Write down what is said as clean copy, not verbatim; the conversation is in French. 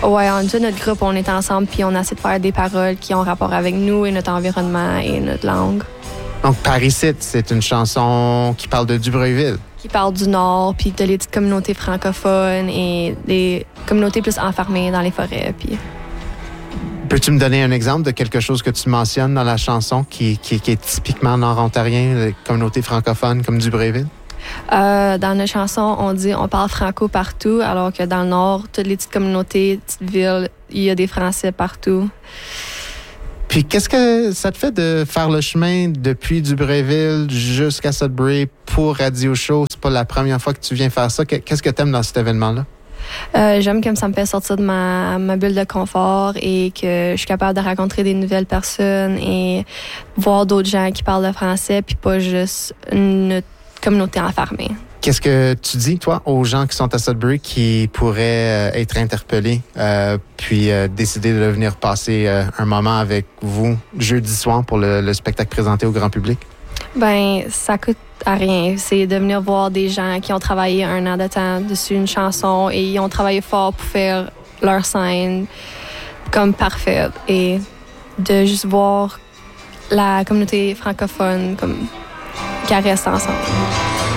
Ouais, en tout notre groupe, on est ensemble puis on essaie de faire des paroles qui ont rapport avec nous et notre environnement et notre langue. Donc, Paris-Cite, c'est une chanson qui parle de Dubreuilville. Qui parle du Nord, puis de les petites communautés francophones et des communautés plus enfermées dans les forêts. Puis... Peux-tu me donner un exemple de quelque chose que tu mentionnes dans la chanson qui est typiquement nord-ontarien, les communautés francophones comme Dubreuilville? Dans nos chansons, on parle franco partout, alors que dans le Nord, toutes les petites communautés, petites villes, il y a des Français partout. Puis qu'est-ce que ça te fait de faire le chemin depuis Dubreuilville jusqu'à Sudbury pour Radio Show? C'est pas la première fois que tu viens faire ça. Qu'est-ce que tu aimes dans cet événement-là? J'aime que ça me fait sortir de ma bulle de confort et que je suis capable de rencontrer des nouvelles personnes et voir d'autres gens qui parlent le français, puis pas juste une communauté enfermée. Qu'est-ce que tu dis, toi, aux gens qui sont à Sudbury qui pourraient être interpellés puis décider de venir passer un moment avec vous jeudi soir pour le spectacle présenté au grand public? Ben, ça coûte à rien. C'est de venir voir des gens qui ont travaillé 1 an de temps dessus une chanson et ils ont travaillé fort pour faire leur scène comme parfaite et de juste voir la communauté francophone comme qu'elle reste ensemble.